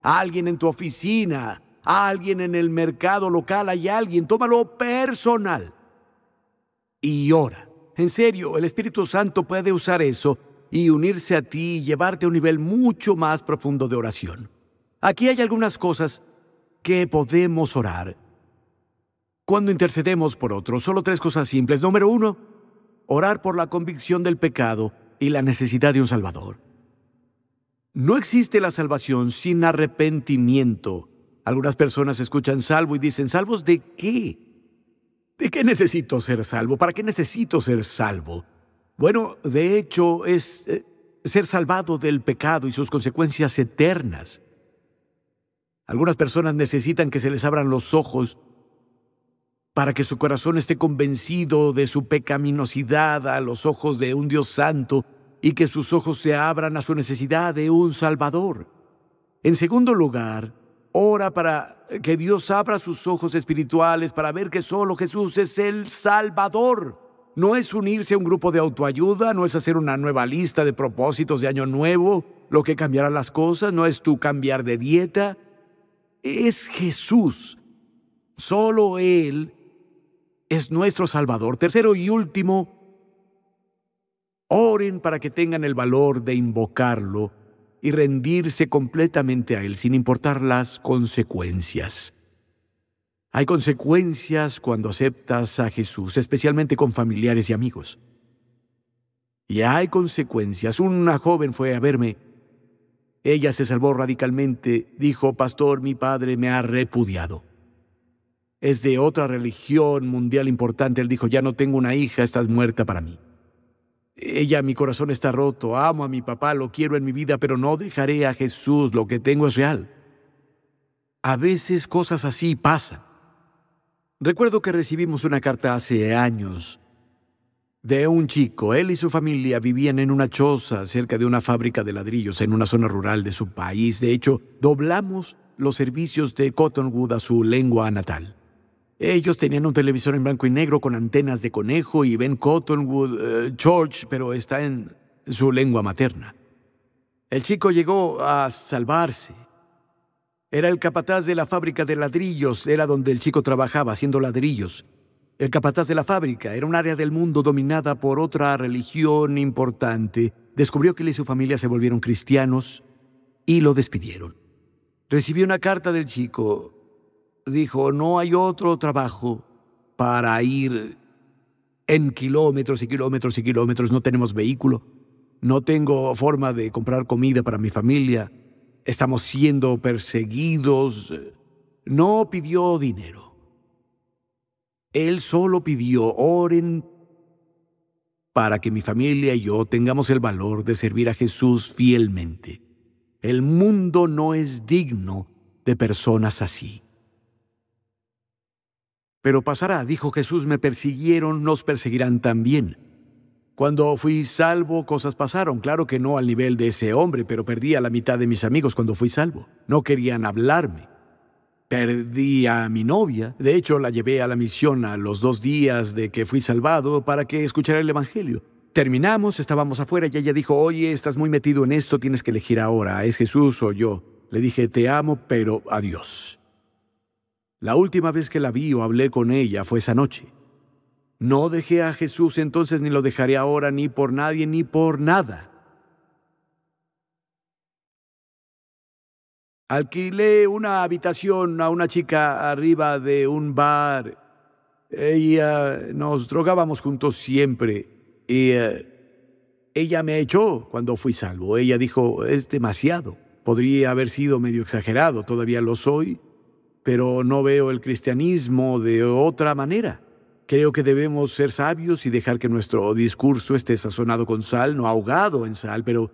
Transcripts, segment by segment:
a alguien en tu oficina, a alguien en el mercado local, hay alguien, tómalo personal y ora. En serio, el Espíritu Santo puede usar eso y unirse a ti y llevarte a un nivel mucho más profundo de oración. Aquí hay algunas cosas que podemos orar cuando intercedemos por otros. Solo 3 cosas simples. Número 1, orar por la convicción del pecado y la necesidad de un Salvador. No existe la salvación sin arrepentimiento. Algunas personas escuchan salvo y dicen, ¿salvos de qué? ¿De qué necesito ser salvo? ¿Para qué necesito ser salvo? Bueno, de hecho, es ser salvado del pecado y sus consecuencias eternas. Algunas personas necesitan que se les abran los ojos para que su corazón esté convencido de su pecaminosidad a los ojos de un Dios santo y que sus ojos se abran a su necesidad de un Salvador. En segundo lugar, ora para que Dios abra sus ojos espirituales para ver que solo Jesús es el Salvador. No es unirse a un grupo de autoayuda, no es hacer una nueva lista de propósitos de año nuevo, lo que cambiará las cosas, no es tu cambiar de dieta. Es Jesús. Solo Él es nuestro Salvador. Tercero y último, oren para que tengan el valor de invocarlo y rendirse completamente a Él sin importar las consecuencias. Hay consecuencias cuando aceptas a Jesús, especialmente con familiares y amigos. Y hay consecuencias. Una joven fue a verme. Ella se salvó radicalmente. Dijo, pastor, mi padre me ha repudiado. Es de otra religión mundial importante. Él dijo, ya no tengo una hija, estás muerta para mí. Ella, mi corazón está roto, amo a mi papá, lo quiero en mi vida, pero no dejaré a Jesús, lo que tengo es real. A veces cosas así pasan. Recuerdo que recibimos una carta hace años de un chico. Él y su familia vivían en una choza cerca de una fábrica de ladrillos en una zona rural de su país. De hecho, doblamos los servicios de Cottonwood a su lengua natal. Ellos tenían un televisor en blanco y negro con antenas de conejo y ven Cottonwood Church, pero está en su lengua materna. El chico llegó a salvarse. Era el capataz de la fábrica de ladrillos, era donde el chico trabajaba haciendo ladrillos. El capataz de la fábrica era un área del mundo dominada por otra religión importante. Descubrió que él y su familia se volvieron cristianos y lo despidieron. Recibió una carta del chico. Dijo, no hay otro trabajo para ir en kilómetros y kilómetros y kilómetros. No tenemos vehículo. No tengo forma de comprar comida para mi familia. Estamos siendo perseguidos. No pidió dinero. Él solo pidió, oren para que mi familia y yo tengamos el valor de servir a Jesús fielmente. El mundo no es digno de personas así. Pero pasará, dijo Jesús, me persiguieron, nos perseguirán también. Cuando fui salvo, cosas pasaron. Claro que no al nivel de ese hombre, pero perdí a la mitad de mis amigos cuando fui salvo. No querían hablarme. Perdí a mi novia. De hecho, la llevé a la misión a los 2 días de que fui salvado para que escuchara el Evangelio. Terminamos, estábamos afuera y ella dijo, oye, estás muy metido en esto, tienes que elegir ahora, ¿es Jesús o yo? Le dije, te amo, pero adiós. La última vez que la vi o hablé con ella fue esa noche. No dejé a Jesús entonces ni lo dejaré ahora ni por nadie ni por nada. Alquilé una habitación a una chica arriba de un bar. Nos drogábamos juntos siempre. Y ella me echó cuando fui salvo. Ella dijo, es demasiado. Podría haber sido medio exagerado, todavía lo soy, pero no veo el cristianismo de otra manera. Creo que debemos ser sabios y dejar que nuestro discurso esté sazonado con sal, no ahogado en sal, pero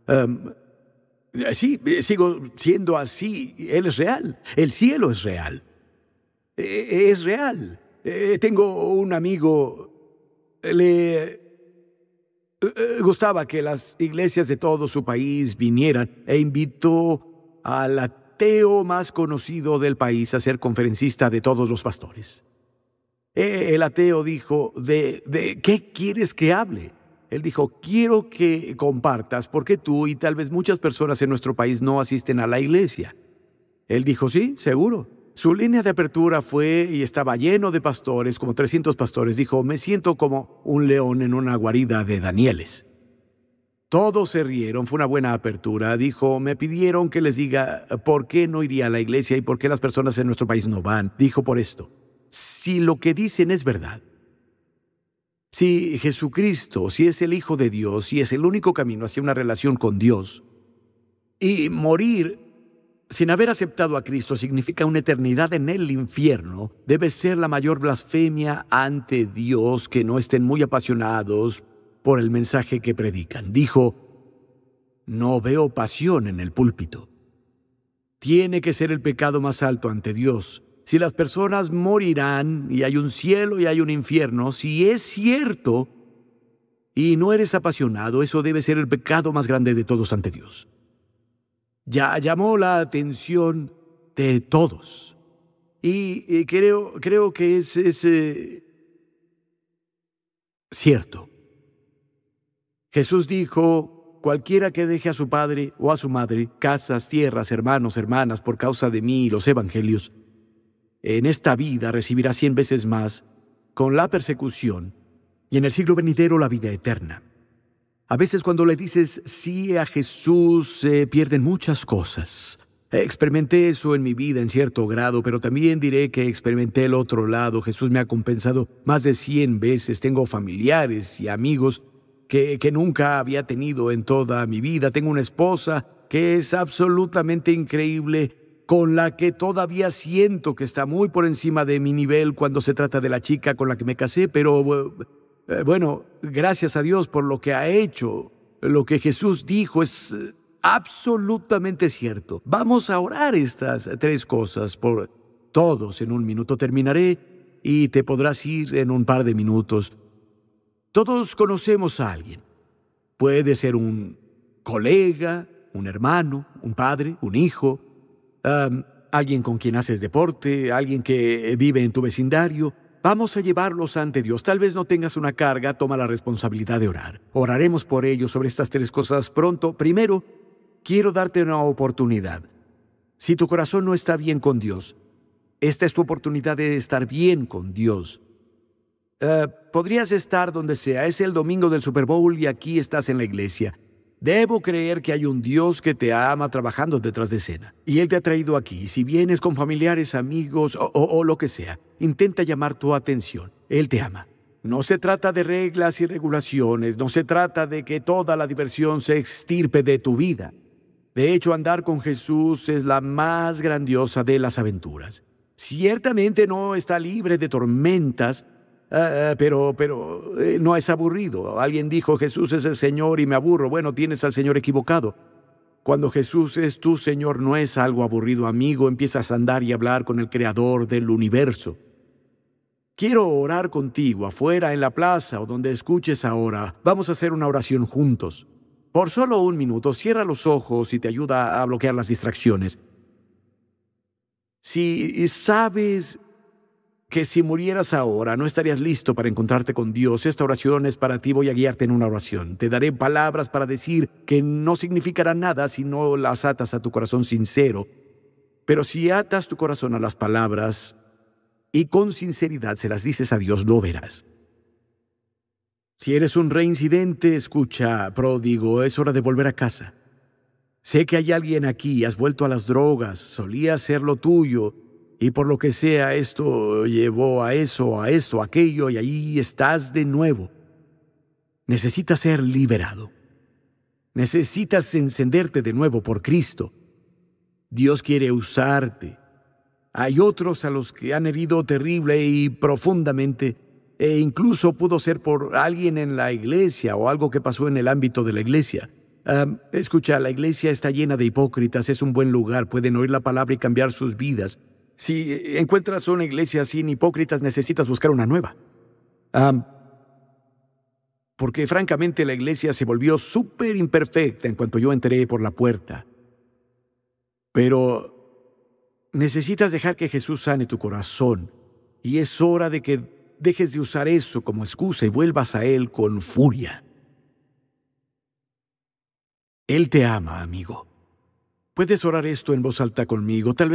sí, sigo siendo así. Él es real. El cielo es real. Es real. Tengo un amigo, le gustaba que las iglesias de todo su país vinieran e invitó al ateo más conocido del país a ser conferencista de todos los pastores. El ateo dijo, ¿de qué quieres que hable? Él dijo, quiero que compartas por qué tú y tal vez muchas personas en nuestro país no asisten a la iglesia. Él dijo, sí, seguro. Su línea de apertura fue, y estaba lleno de pastores, como 300 pastores. Dijo, me siento como un león en una guarida de Danieles. Todos se rieron, fue una buena apertura. Dijo, me pidieron que les diga por qué no iría a la iglesia y por qué las personas en nuestro país no van. Dijo, por esto, si lo que dicen es verdad, si Jesucristo, si es el Hijo de Dios, si es el único camino hacia una relación con Dios, y morir sin haber aceptado a Cristo significa una eternidad en el infierno, debe ser la mayor blasfemia ante Dios que no estén muy apasionados por el mensaje que predican. Dijo, no veo pasión en el púlpito. Tiene que ser el pecado más alto ante Dios. Si las personas morirán y hay un cielo y hay un infierno, si es cierto y no eres apasionado, eso debe ser el pecado más grande de todos ante Dios. Ya llamó la atención de todos. Y creo que es cierto. Jesús dijo, cualquiera que deje a su padre o a su madre, casas, tierras, hermanos, hermanas, por causa de mí y los evangelios, en esta vida recibirá 100 veces más con la persecución y en el siglo venidero la vida eterna. A veces cuando le dices sí a Jesús se pierden muchas cosas. Experimenté eso en mi vida en cierto grado, pero también diré que experimenté el otro lado. Jesús me ha compensado más de 100 veces. Tengo familiares y amigos que nunca había tenido en toda mi vida. Tengo una esposa que es absolutamente increíble, con la que todavía siento que está muy por encima de mi nivel cuando se trata de la chica con la que me casé, pero bueno, gracias a Dios por lo que ha hecho. Lo que Jesús dijo es absolutamente cierto. Vamos a orar estas 3 cosas por todos en un minuto. Terminaré y te podrás ir en un par de minutos. Todos conocemos a alguien. Puede ser un colega, un hermano, un padre, un hijo, alguien con quien haces deporte, alguien que vive en tu vecindario. Vamos a llevarlos ante Dios. Tal vez no tengas una carga, toma la responsabilidad de orar. Oraremos por ellos sobre estas 3 cosas pronto. Primero, quiero darte una oportunidad. Si tu corazón no está bien con Dios, esta es tu oportunidad de estar bien con Dios. Podrías estar donde sea. Es el domingo del Super Bowl y aquí estás en la iglesia. Debo creer que hay un Dios que te ama trabajando detrás de escena. Y Él te ha traído aquí. Si vienes con familiares, amigos o lo que sea, intenta llamar tu atención. Él te ama. No se trata de reglas y regulaciones. No se trata de que toda la diversión se extirpe de tu vida. De hecho, andar con Jesús es la más grandiosa de las aventuras. Ciertamente no está libre de tormentas, pero no es aburrido. Alguien dijo, Jesús es el Señor y me aburro. Bueno, tienes al Señor equivocado. Cuando Jesús es tu Señor, no es algo aburrido, amigo. Empiezas a andar y hablar con el Creador del universo. Quiero orar contigo afuera, en la plaza o donde escuches ahora. Vamos a hacer una oración juntos. Por solo 1 minuto, cierra los ojos y te ayuda a bloquear las distracciones. Si sabes que si murieras ahora no estarías listo para encontrarte con Dios, esta oración es para ti. Voy a guiarte en una oración. Te daré palabras para decir que no significarán nada si no las atas a tu corazón sincero. Pero si atas tu corazón a las palabras y con sinceridad se las dices a Dios, lo verás. Si eres un reincidente, escucha, pródigo, es hora de volver a casa. Sé que hay alguien aquí, has vuelto a las drogas, solía ser lo tuyo, y por lo que sea, esto llevó a eso, a esto, a aquello, y ahí estás de nuevo. Necesitas ser liberado. Necesitas encenderte de nuevo por Cristo. Dios quiere usarte. Hay otros a los que han herido terrible y profundamente, e incluso pudo ser por alguien en la iglesia o algo que pasó en el ámbito de la iglesia. Escucha, la iglesia está llena de hipócritas, es un buen lugar, pueden oír la palabra y cambiar sus vidas. Si encuentras una iglesia sin hipócritas, necesitas buscar una nueva. Porque francamente la iglesia se volvió súper imperfecta en cuanto yo entré por la puerta. Pero necesitas dejar que Jesús sane tu corazón. Y es hora de que dejes de usar eso como excusa y vuelvas a Él con furia. Él te ama, amigo. Puedes orar esto en voz alta conmigo. Tal vez